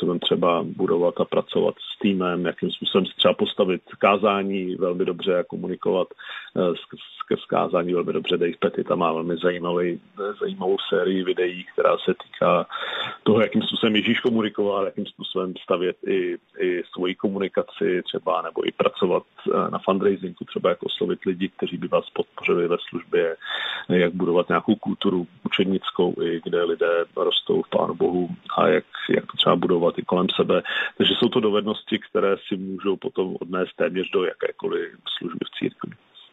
způsobem třeba budovat a pracovat s týmem, jakým způsobem třeba postavit kázání velmi dobře a komunikovat skrz kázání velmi dobře. Dave Pettit tam má velmi zajímavou sérii videí, která se týká toho, jakým způsobem Ježíš komunikoval, jakým způsobem stavět i svoji komunikaci třeba, nebo i pracovat na fundraisingu, třeba jak oslovit lidi, kteří by vás podpořili ve službě, jak budovat nějakou kulturu učednickou, i kde lidé rostou v Pánu Bohu a jak to třeba budovat i kolem sebe. Takže jsou to dovednosti, které si můžou potom odnést téměř do jakékoliv služby v církvi.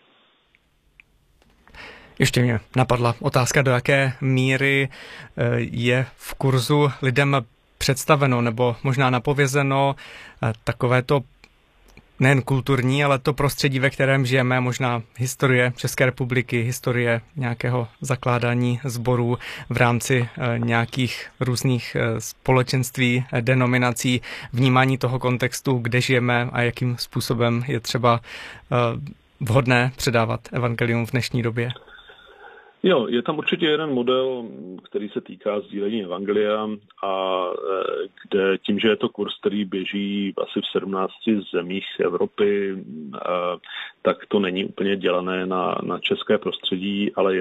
Ještě mě napadla otázka, do jaké míry je v kurzu lidem představeno nebo možná napovězeno takovéto nejen kulturní, ale to prostředí, ve kterém žijeme, možná historie České republiky, historie nějakého zakládání sborů v rámci nějakých různých společenství, denominací, vnímání toho kontextu, kde žijeme a jakým způsobem je třeba vhodné předávat evangelium v dnešní době. Jo, je tam určitě jeden model, který se týká sdílení evangelia a kde tím, že je to kurz, který běží asi v 17 zemích Evropy, tak to není úplně dělané na české prostředí, ale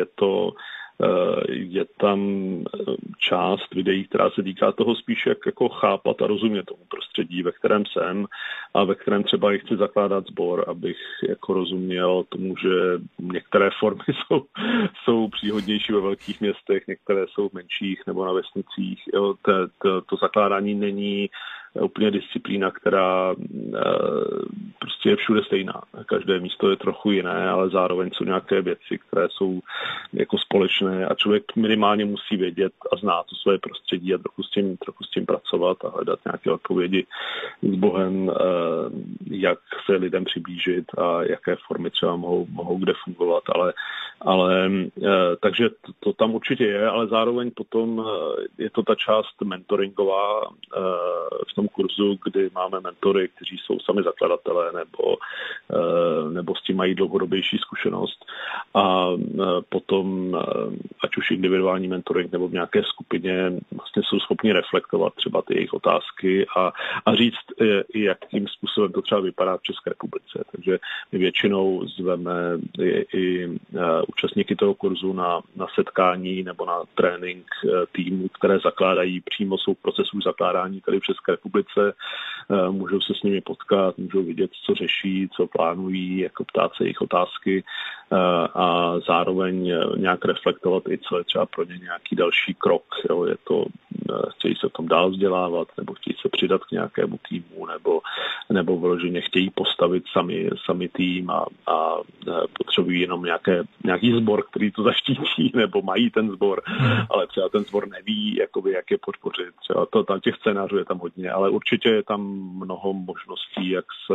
je tam část videí, která se týká toho spíš, jak jako chápat a rozumět tomu prostředí, ve kterém jsem a ve kterém třeba i chci zakládat sbor, abych jako rozuměl tomu, že některé formy jsou příhodnější ve velkých městech, některé jsou v menších nebo na vesnicích. Jo, to zakládání není úplně disciplína, která prostě je všude stejná. Každé místo je trochu jiné, ale zároveň jsou nějaké věci, které jsou jako společné a člověk minimálně musí vědět a znát to své prostředí a trochu s tím pracovat a hledat nějaké odpovědi s Bohem, jak se lidem přiblížit a jaké formy třeba mohou kde fungovat, ale takže to tam určitě je, ale zároveň potom je to ta část mentoringová v tom kurzu, kdy máme mentory, kteří jsou sami zakladatelé nebo s tím mají dlouhodobější zkušenost a potom ať už individuální mentoring nebo v nějaké skupině vlastně jsou schopni reflektovat třeba ty jejich otázky a říct, jakým způsobem to třeba vypadá v České republice. Takže my většinou zveme i účastníky toho kurzu na setkání nebo na trénink týmů, které zakládají přímo jsou v procesu zakládání tady v České republice. Můžou se s nimi potkat, můžou vidět, co řeší, co plánují, jako ptát se jejich otázky a zároveň nějak reflektovat i co je třeba pro ně nějaký další krok. Jo. Je to, chtějí se v tom dál vzdělávat, nebo chtějí se přidat k nějakému týmu, nebo vyloženě chtějí postavit sami tým a potřebují jenom nějaký sbor, který to zaštítí, nebo mají ten sbor, ale třeba ten sbor neví, jakoby, jak je podpořit. Třeba tam těch scénářů je tam hodně, ale určitě je tam mnoho možností,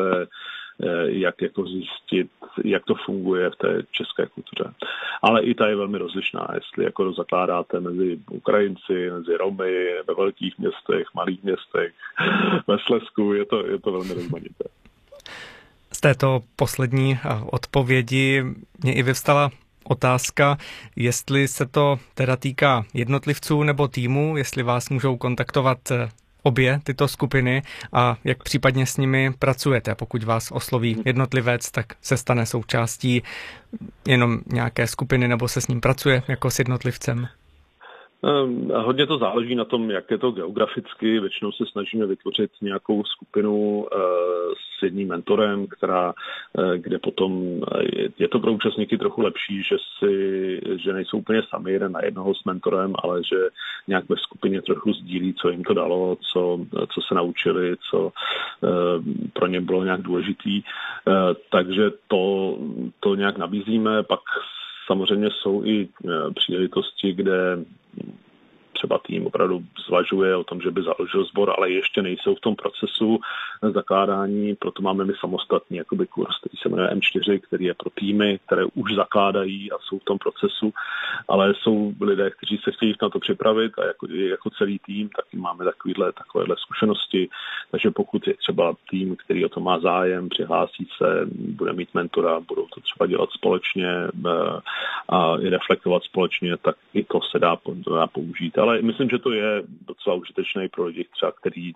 jak jako zjistit, jak to funguje v té české kultuře. Ale i ta je velmi rozlišná, jestli jako zakládáte mezi Ukrajinci, mezi Romy, ve velkých městech, malých městech, ve Slezsku, je to velmi rozmanité. Z této poslední odpovědi mě i vyvstala otázka, jestli se to teda týká jednotlivců nebo týmu, jestli vás můžou kontaktovat obě tyto skupiny a jak případně s nimi pracujete. Pokud vás osloví jednotlivec, tak se stane součástí jenom nějaké skupiny nebo se s ním pracuje jako s jednotlivcem? Hodně to záleží na tom, jak je to geograficky. Většinou se snažíme vytvořit nějakou skupinu s jedním mentorem, kde potom je to pro účastníky trochu lepší, že nejsou úplně sami jeden na jednoho s mentorem, ale že nějak ve skupině trochu sdílí, co jim to dalo, co se naučili, co pro ně bylo nějak důležitý. Takže to nějak nabízíme, pak samozřejmě jsou i příležitosti, kde třeba tým opravdu zvažuje o tom, že by založil sbor, ale ještě nejsou v tom procesu zakládání, proto máme my samostatný jakoby kurz, který se jmenuje M4, který je pro týmy, které už zakládají a jsou v tom procesu, ale jsou lidé, kteří se chtějí na to připravit a jako celý tým, taky máme takovéhle zkušenosti, takže pokud je třeba tým, který o to má zájem, přihlásí se, bude mít mentora, budou to třeba dělat společně a i reflektovat společně, tak i to se dá použít. Ale myslím, že to je docela užitečné pro lidi, třeba, který